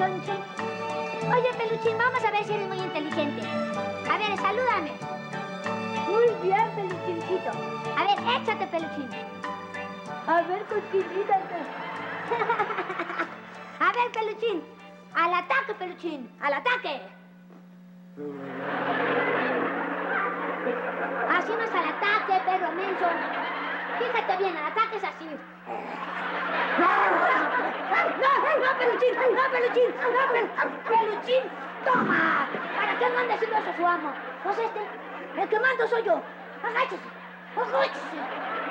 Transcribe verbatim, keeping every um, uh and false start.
Poncho. Oye, Peluchín, vamos a ver si eres muy inteligente. A ver, salúdame. Muy bien, Peluchincito. A ver, échate, Peluchín. A ver, cosquillítate. A ver, Peluchín. Al ataque, Peluchín. Al ataque. Así no es al ataque, perro menso. Fíjate bien, el ataque es así. ¡No, no, Peluchín! ¡No, Peluchín! ¡No, Pel- Peluchín! ¡Toma! ¿Para qué manda haciendo eso a su amo? ¿No es este? El que mando soy yo. ¡Agáchese! ¡Agáchese!